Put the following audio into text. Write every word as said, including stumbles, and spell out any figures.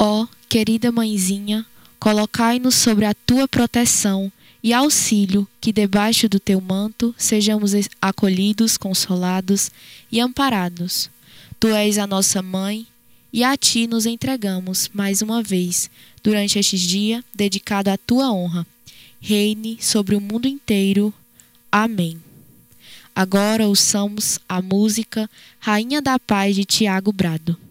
Ó, querida mãezinha, colocai-nos sobre a tua proteção e auxílio, que debaixo do teu manto sejamos acolhidos, consolados e amparados. Tu és a nossa mãe e a ti nos entregamos mais uma vez, durante este dia dedicado à tua honra. Reine sobre o mundo inteiro. Amém. Agora ouçamos a música Rainha da Paz de Tiago Brado.